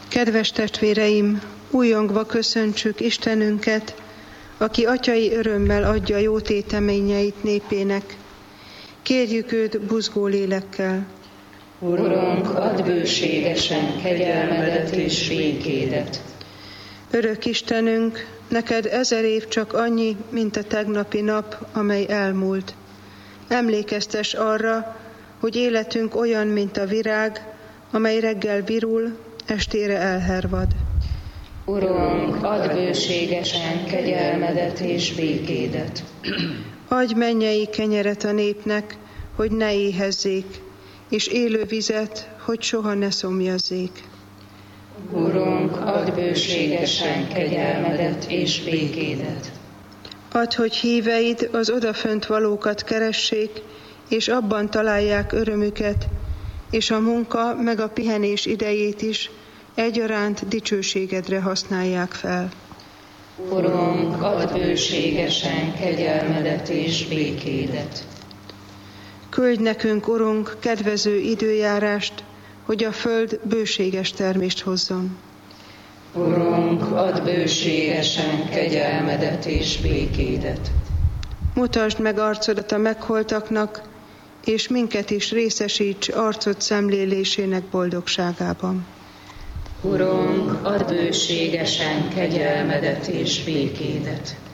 Kedves testvéreim, újongva köszöntsük Istenünket, aki atyai örömmel adja jó téteményeit népének. Kérjük őt buzgó lélekkel. Urunk, add bőségesen kegyelmedet és békédet. Örök Istenünk, neked 1000 év csak annyi, mint a tegnapi nap, amely elmúlt. Emlékeztess arra, hogy életünk olyan, mint a virág, amely reggel virul, estére elhervad. Urunk, add bőségesen kegyelmedet és békédet. Adj mennyei kenyeret a népnek, hogy ne éhezzék, és élő vizet, hogy soha ne szomjazzék. Urunk, add bőségesen kegyelmedet és békédet. Add, hogy híveid az odafönt valókat keressék, és abban találják örömüket, és a munka meg a pihenés idejét is egyaránt dicsőségedre használják fel. Urunk, add bőségesen kegyelmedet és békédet. Küldj nekünk, Urunk, kedvező időjárást, hogy a föld bőséges termést hozzon. Urunk, add bőségesen kegyelmedet és békédet. Mutasd meg arcodat a megholtaknak, és minket is részesíts arcod szemlélésének boldogságában. Urunk, add bőségesen kegyelmedet és békédet.